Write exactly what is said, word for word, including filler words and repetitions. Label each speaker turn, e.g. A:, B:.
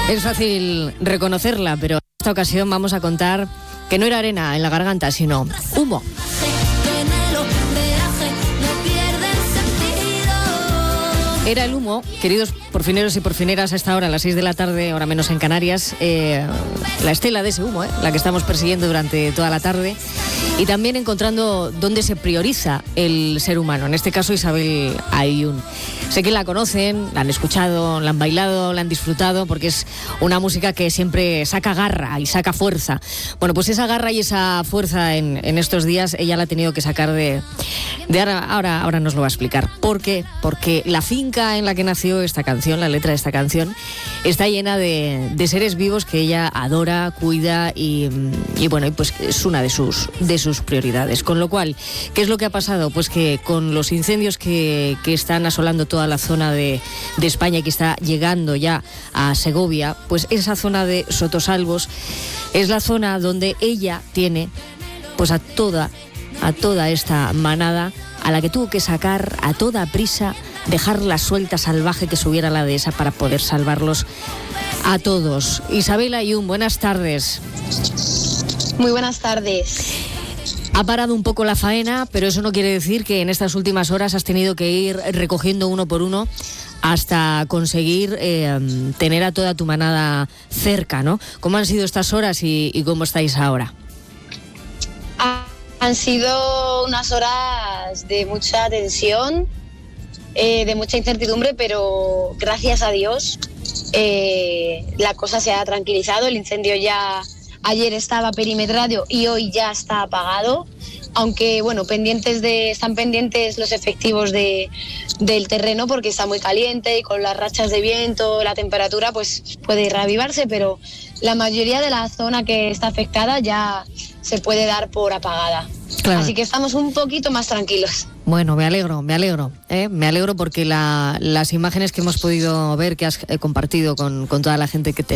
A: Es fácil reconocerla, pero en esta ocasión vamos a contar que no era arena en la garganta, sino humo. Era el humo, queridos porfineros y porfineras, a esta hora, a las seis de la tarde, hora menos en Canarias, eh, la estela de ese humo, eh, la que estamos persiguiendo durante toda la tarde, y también encontrando dónde se prioriza el ser humano, en este caso Isabel Aiyún. Sé que la conocen, la han escuchado, la han bailado, la han disfrutado, porque es una música que siempre saca garra y saca fuerza. Bueno, pues esa garra y esa fuerza en, en estos días ella la ha tenido que sacar de... de ahora, ahora, ahora nos lo va a explicar. ¿Por qué? Porque la finca en la que nació esta canción, la letra de esta canción, está llena de, de seres vivos que ella adora, cuida y, y bueno, pues es una de sus, de sus prioridades. Con lo cual, ¿qué es lo que ha pasado? Pues que con los incendios que, que están asolando toda la zona de, de España y que está llegando ya a Segovia, pues esa zona de Sotosalvos es la zona donde ella tiene pues a toda, a toda esta manada a la que tuvo que sacar a toda prisa, dejarla suelta, salvaje, que subiera la dehesa para poder salvarlos a todos. Isabel Aiyún, buenas tardes.
B: Muy buenas tardes.
A: Ha parado un poco la faena, pero eso no quiere decir que en estas últimas horas has tenido que ir recogiendo uno por uno hasta conseguir eh, tener a toda tu manada cerca, ¿no? ¿Cómo han sido estas horas y, y cómo estáis ahora?
B: Han sido unas horas de mucha tensión, eh, de mucha incertidumbre, pero gracias a Dios eh, la cosa se ha tranquilizado. El incendio ya ayer estaba perimetrado y hoy ya está apagado, aunque bueno, pendientes de, están pendientes los efectivos de, del terreno porque está muy caliente y con las rachas de viento, la temperatura pues puede reavivarse, pero la mayoría de la zona que está afectada ya se puede dar por apagada. Claro. Así que estamos un poquito más tranquilos.
A: Bueno, me alegro, me alegro, ¿eh? me alegro porque la, las imágenes que hemos podido ver, que has eh, compartido con, con toda la gente que te